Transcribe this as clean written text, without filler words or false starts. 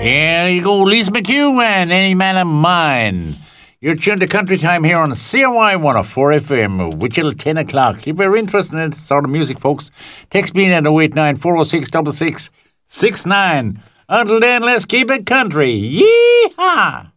Yeah, there you go, Lisa McHugh, Any Man of Mine. You're tuned to Country Time here on CRY 104 FM, which till 10 o'clock. If you're interested in this sort of music, folks, text me in at 089 406 6669. Until then, let's keep it country. Yee-haw!